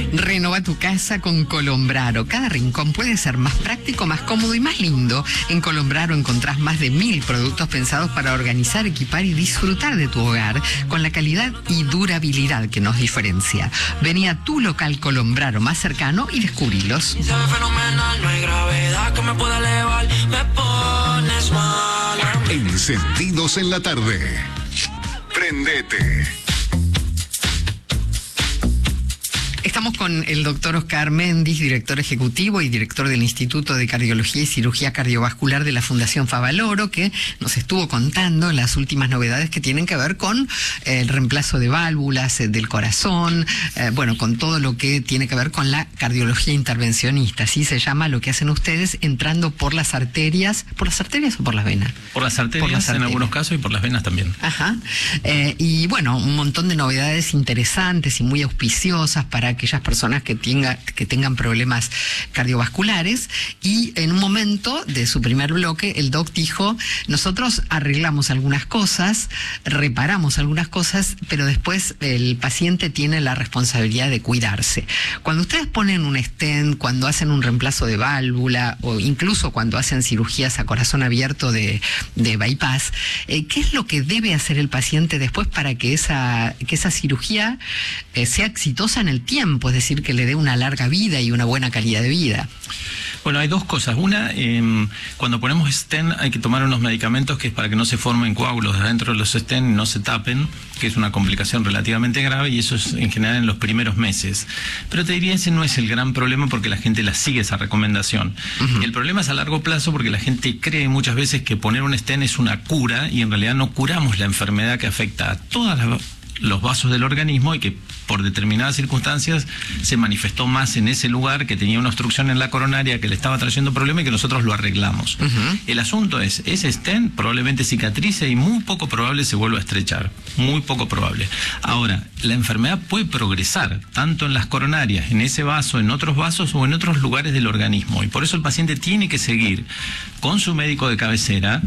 Renova tu casa con Colombraro. Cada rincón puede ser más práctico, más cómodo y más lindo. En Colombraro encontrás más de 1000 productos pensados para organizar, equipar y disfrutar de tu hogar con la calidad y durabilidad que nos diferencia. Vení a tu local Colombraro más cercano y descubrilos. Encendidos en la tarde. Prendete. Estamos con el doctor Oscar Méndez, director ejecutivo y director del Instituto de Cardiología y Cirugía Cardiovascular de la Fundación Favaloro, que nos estuvo contando las últimas novedades que tienen que ver con el reemplazo de válvulas del corazón, con todo lo que tiene que ver con la cardiología intervencionista. Así se llama lo que hacen ustedes, entrando por las arterias. ¿Por las arterias o por las venas? Por las arterias en algunos casos y por las venas también. Ajá. Un montón de novedades interesantes y muy auspiciosas para aquellas personas que tengan problemas cardiovasculares. Y en un momento de su primer bloque, el doc dijo: nosotros arreglamos algunas cosas, reparamos algunas cosas, pero después el paciente tiene la responsabilidad de cuidarse. Cuando ustedes ponen un stent, cuando hacen un reemplazo de válvula o incluso cuando hacen cirugías a corazón abierto de bypass, ¿qué es lo que debe hacer el paciente después para que esa cirugía sea exitosa en el tiempo? Es decir, que le dé una larga vida y una buena calidad de vida. Bueno, hay dos cosas. Una, cuando ponemos stent hay que tomar unos medicamentos que es para que no se formen coágulos dentro de los stent y no se tapen, que es una complicación relativamente grave, y eso es en general en los primeros meses. Pero te diría, ese no es el gran problema porque la gente la sigue esa recomendación. Uh-huh. El problema es a largo plazo porque la gente cree muchas veces que poner un stent es una cura y en realidad no curamos la enfermedad que afecta a todas los vasos del organismo y que por determinadas circunstancias se manifestó más en ese lugar, que tenía una obstrucción en la coronaria que le estaba trayendo problemas y que nosotros lo arreglamos. Uh-huh. El asunto es, ese stent probablemente cicatrice y muy poco probable se vuelva a estrechar, muy poco probable. Ahora, la enfermedad puede progresar tanto en las coronarias, en ese vaso, en otros vasos o en otros lugares del organismo, y por eso el paciente tiene que seguir con su médico de cabecera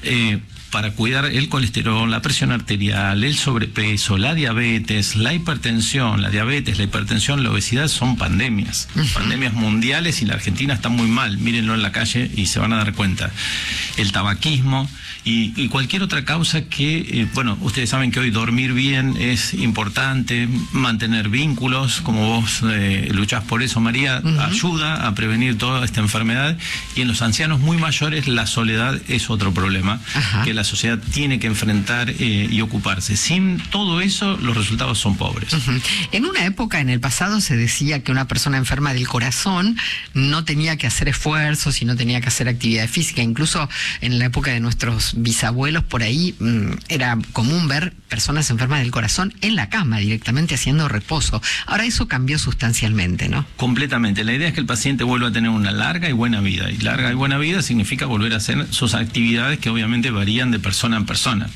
para cuidar el colesterol, la presión arterial, el sobrepeso, la diabetes, la hipertensión. La diabetes, la hipertensión, la obesidad son pandemias, pandemias mundiales, y la Argentina está muy mal. Mírenlo en la calle y se van a dar cuenta. El tabaquismo y cualquier otra causa que, ustedes saben que hoy dormir bien es importante, mantener vínculos, como vos luchás por eso, María, ayuda a prevenir toda esta enfermedad. Y en los ancianos muy mayores la soledad es otro problema. Ajá. Que la sociedad tiene que enfrentar y ocuparse. Sin todo eso, los resultados son pobres. Uh-huh. En una época, en el pasado, se decía que una persona enferma del corazón no tenía que hacer esfuerzos y no tenía que hacer actividad física. Incluso en la época de nuestros bisabuelos, por ahí era común ver personas enfermas del corazón en la cama, directamente haciendo reposo. Ahora eso cambió sustancialmente, ¿no? Completamente. La idea es que el paciente vuelva a tener una larga y buena vida. Y larga y buena vida significa volver a hacer sus actividades, que obviamente varían de persona en persona.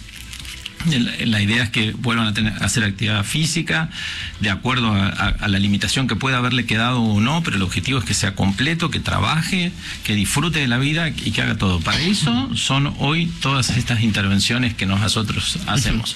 La idea es que vuelvan a hacer actividad física de acuerdo a la limitación que pueda haberle quedado o no, pero el objetivo es que sea completo, que trabaje, que disfrute de la vida y que haga todo. Para eso son hoy todas estas intervenciones que nosotros hacemos.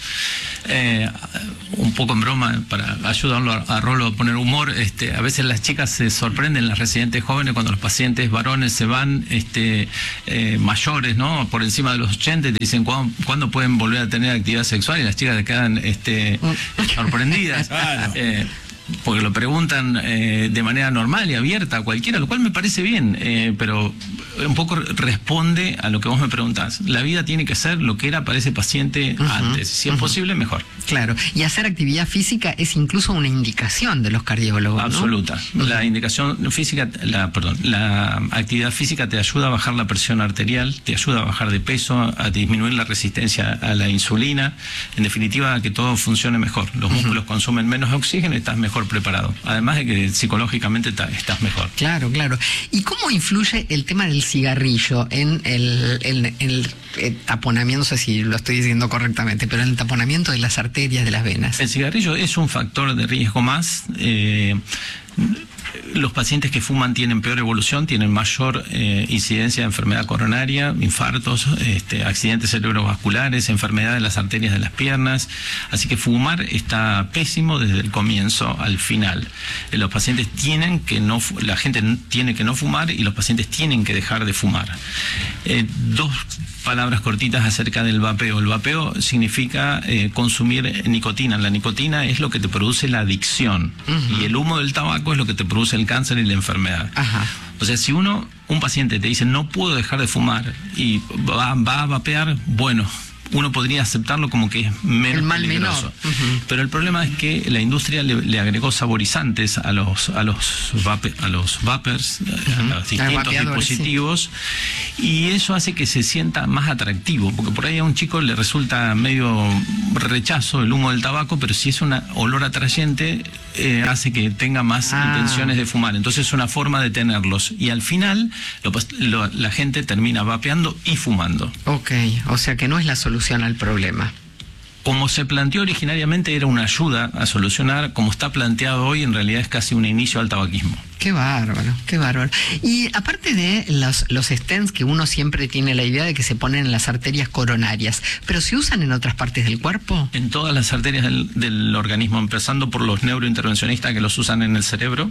Un poco en broma, para ayudarlo a Rolo a poner humor, a veces las chicas se sorprenden, las residentes jóvenes, cuando los pacientes varones se van mayores, ¿no? Por encima de los 80, y te dicen ¿cuándo pueden volver a tener actividad sexual? Y las chicas se quedan sorprendidas. Claro. Porque lo preguntan de manera normal y abierta a cualquiera, lo cual me parece bien, pero un poco responde a lo que vos me preguntás. La vida tiene que ser lo que era para ese paciente antes. Si es posible, mejor. Claro. Y hacer actividad física es incluso una indicación de los cardiólogos, ¿no? Absoluta. La indicación física, la actividad física te ayuda a bajar la presión arterial, te ayuda a bajar de peso, a disminuir la resistencia a la insulina, en definitiva a que todo funcione mejor. Los músculos consumen menos oxígeno y estás mejor preparado. Además de que psicológicamente estás mejor. Claro, claro. ¿Y cómo influye el tema del cigarrillo en el taponamiento? No sé si lo estoy diciendo correctamente, pero en el taponamiento de las arterias de las venas. El cigarrillo es un factor de riesgo más. los pacientes que fuman tienen peor evolución, tienen mayor incidencia de enfermedad coronaria, infartos, accidentes cerebrovasculares, enfermedad de las arterias de las piernas. Así que fumar está pésimo desde el comienzo al final. Los pacientes la gente tiene que no fumar y los pacientes tienen que dejar de fumar. Dos palabras cortitas acerca del vapeo. El vapeo significa consumir nicotina. La nicotina es lo que te produce la adicción. Y el humo del tabaco es lo que te produce el cáncer y la enfermedad. O sea, si un paciente te dice no puedo dejar de fumar y va a vapear, bueno, uno podría aceptarlo como que es menos peligroso. Pero el problema es que la industria le agregó saborizantes a los vapers, a los distintos dispositivos, y eso hace que se sienta más atractivo, porque por ahí a un chico le resulta medio rechazo el humo del tabaco, pero si es un olor atrayente, hace que tenga más intenciones de fumar. Entonces es una forma de tenerlos, y al final la gente termina vapeando y fumando. Ok, o sea que no es la solución al problema. Como se planteó originariamente era una ayuda a solucionar, como está planteado hoy en realidad es casi un inicio al tabaquismo. Qué bárbaro, qué bárbaro. Y aparte de los stents, que uno siempre tiene la idea de que se ponen en las arterias coronarias, ¿pero se usan en otras partes del cuerpo? En todas las arterias del organismo, empezando por los neurointervencionistas que los usan en el cerebro.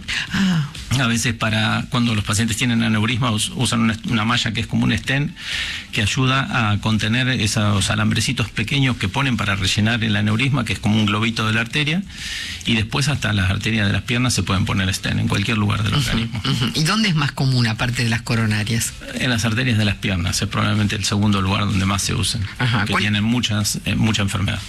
A veces cuando los pacientes tienen aneurisma usan una malla que es como un stent que ayuda a contener esos alambrecitos pequeños que ponen para rellenar el aneurisma, que es como un globito de la arteria, y después hasta las arterias de las piernas se pueden poner stent en cualquier lugar del organismo. ¿Y dónde es más común aparte de las coronarias? En las arterias de las piernas, es probablemente el segundo lugar donde más se usan, que tienen mucha enfermedad.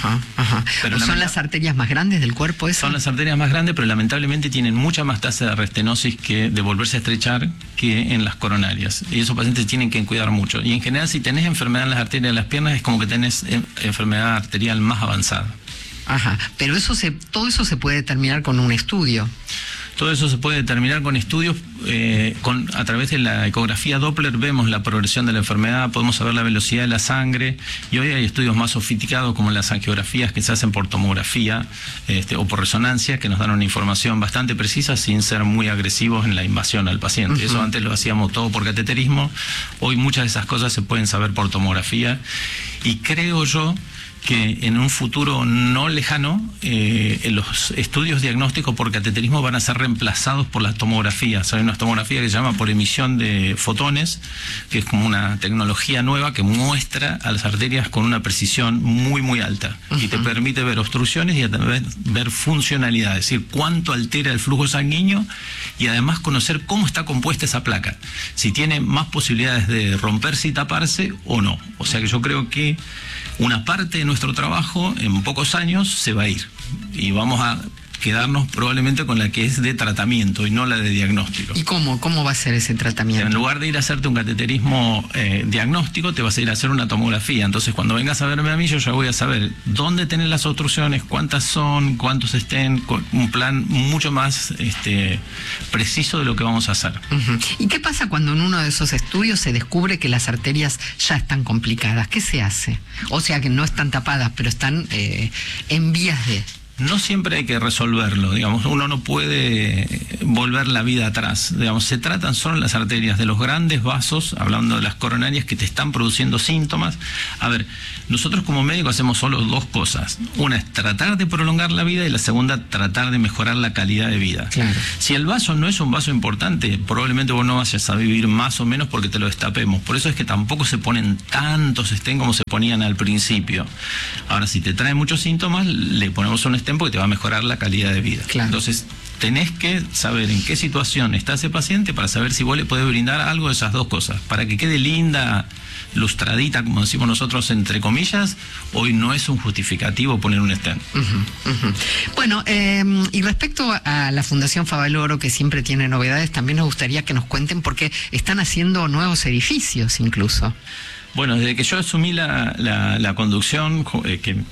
Pero ¿son las arterias más grandes del cuerpo esas? Son las arterias más grandes, pero lamentablemente tienen mucha más tasa de restenosis, de volverse a estrechar, que en las coronarias. Y esos pacientes tienen que cuidar mucho. Y en general, si tenés enfermedad en las arterias de las piernas, es como que tenés enfermedad arterial más avanzada. Pero todo eso se puede determinar con un estudio. Todo eso se puede determinar con estudios, a través de la ecografía Doppler vemos la progresión de la enfermedad, podemos saber la velocidad de la sangre, y hoy hay estudios más sofisticados como las angiografías que se hacen por tomografía o por resonancia, que nos dan una información bastante precisa sin ser muy agresivos en la invasión al paciente. Eso antes lo hacíamos todo por cateterismo, hoy muchas de esas cosas se pueden saber por tomografía, y creo yo que en un futuro no lejano los estudios diagnósticos por cateterismo van a ser reemplazados por las tomografías. Hay una tomografía que se llama por emisión de fotones, que es como una tecnología nueva que muestra a las arterias con una precisión muy muy alta y te permite ver obstrucciones y ver funcionalidad, es decir, cuánto altera el flujo sanguíneo, y además conocer cómo está compuesta esa placa, si tiene más posibilidades de romperse y taparse o no. O sea que yo creo que una parte de nuestro trabajo en pocos años se va a ir y vamos a quedarnos probablemente con la que es de tratamiento y no la de diagnóstico. ¿Y cómo va a ser ese tratamiento? En lugar de ir a hacerte un cateterismo diagnóstico, te vas a ir a hacer una tomografía. Entonces, cuando vengas a verme a mí, yo ya voy a saber dónde tenés las obstrucciones, cuántas son, cuántos estén, con un plan mucho más preciso de lo que vamos a hacer. ¿Y qué pasa cuando en uno de esos estudios se descubre que las arterias ya están complicadas? ¿Qué se hace? O sea, que no están tapadas, pero están en vías de... No siempre hay que resolverlo, digamos, uno no puede volver la vida atrás, digamos, se tratan solo las arterias de los grandes vasos, hablando de las coronarias que te están produciendo síntomas. A ver, nosotros como médicos hacemos solo dos cosas, una es tratar de prolongar la vida y la segunda tratar de mejorar la calidad de vida. Claro. Si el vaso no es un vaso importante, probablemente vos no vayas a vivir más o menos porque te lo destapemos, por eso es que tampoco se ponen tantos stent como se ponían al principio. Ahora, si te trae muchos síntomas, le ponemos un stent porque te va a mejorar la calidad de vida. Claro. Entonces, tenés que saber en qué situación está ese paciente para saber si vos le podés brindar algo de esas dos cosas. Para que quede linda, lustradita, como decimos nosotros, entre comillas, hoy no es un justificativo poner un stent. Bueno, y respecto a la Fundación Favaloro, que siempre tiene novedades, también nos gustaría que nos cuenten porque están haciendo nuevos edificios incluso. Bueno, desde que yo asumí la conducción, que